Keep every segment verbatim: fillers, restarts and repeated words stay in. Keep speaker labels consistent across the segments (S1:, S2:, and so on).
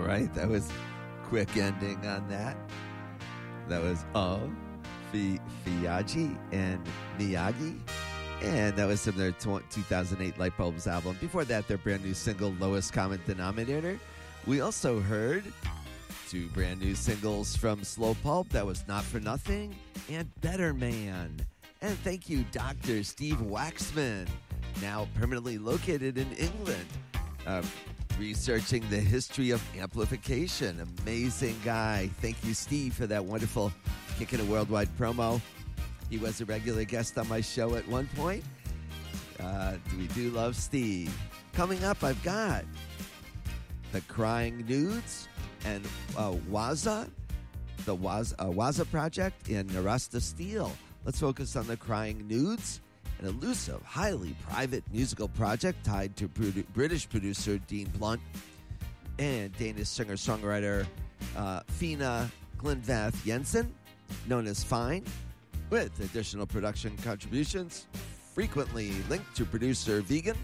S1: right? That was quick ending on that. That was Oh, Fi- Fiyaji and Miyagi. And that was from their two thousand eight Light Bulbs album. Before that, their brand new single, Lowest Common Denominator. We also heard two brand new singles from Slow Pulp. That was Not For Nothing and Better Man. And thank you, Doctor Steve Waxman, now permanently located in England, uh, researching the history of amplification. Amazing guy. Thank you, Steve, for that wonderful Kicking It Worldwide promo. He was a regular guest on my show at one point. Uh, we do love Steve. Coming up, I've got the Crying Nudes and uh, Waza, the Waza, uh, Waza Project in Narasta Steel. Let's focus on the Crying Nudes, an elusive, highly private musical project tied to produ- British producer Dean Blunt and Danish singer-songwriter uh, Fina Glenvath Jensen, known as Fine, with additional production contributions frequently linked to producer Vegan.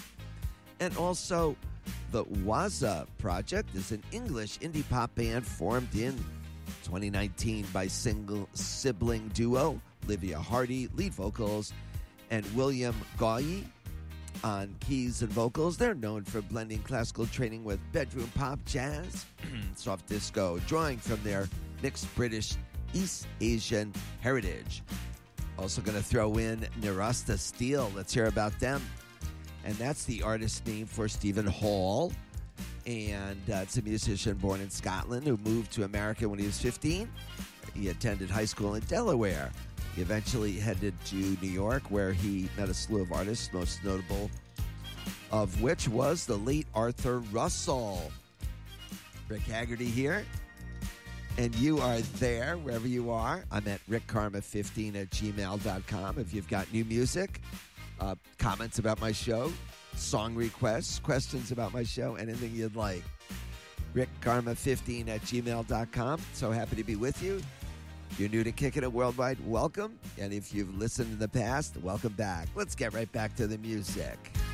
S1: And also, the Waza Project is an English indie pop band formed in twenty nineteen by single sibling duo Olivia Hardy, lead vocals, and William Gauy on keys and vocals. They're known for blending classical training with bedroom pop, jazz, soft disco, drawing from their mixed British East Asian heritage. Also going to throw in Narasta Steel. Let's hear about them. And that's the artist name for Stephen Hall. And uh, it's a musician born in Scotland who moved to America when he was fifteen. He attended high school in Delaware. He eventually headed to New York, where he met a slew of artists, most notable of which was the late Arthur Russell. Rick Haggerty here. And you are there, wherever you are. I'm at rick karma fifteen at gmail dot com. If you've got new music, uh, comments about my show, song requests, questions about my show, anything you'd like. rick karma fifteen at gmail dot com. So happy to be with you. If you're new to Kicking It Worldwide, welcome. And if you've listened in the past, welcome back. Let's get right back to the music.